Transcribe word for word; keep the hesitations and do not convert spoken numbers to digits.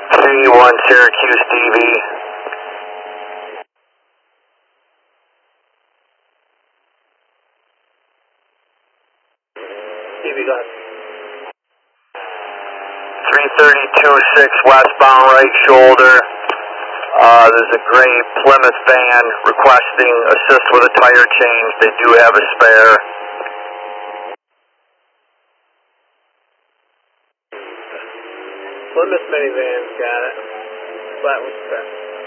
three one Syracuse D V. D V, go ahead. three thirty-two six westbound right shoulder. Uh, there's a gray Plymouth van requesting assist with a tire change. They do have a spare. Plymouth minivan, got it. Flat with spare.